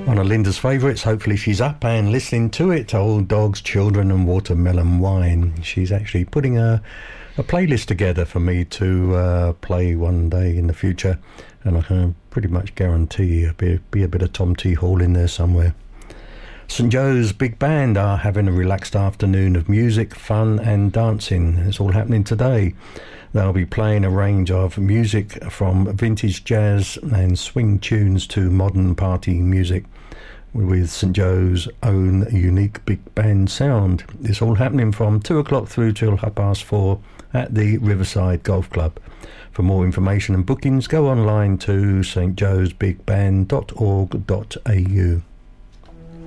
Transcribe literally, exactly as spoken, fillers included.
One of Linda's favourites. Hopefully she's up and listening to it. Old Dogs, Children and Watermelon Wine. She's actually putting a, a playlist together for me to uh, play one day in the future, and I can pretty much guarantee there'll be, be a bit of Tom T. Hall in there somewhere. St Joe's Big Band are having a relaxed afternoon of music, fun and dancing. It's all happening today. They'll be playing a range of music from vintage jazz and swing tunes to modern party music with St Joe's own unique big band sound. It's all happening from two o'clock through till half past four at the Riverside Golf Club. For more information and bookings, go online to s t joes big band dot org dot a u.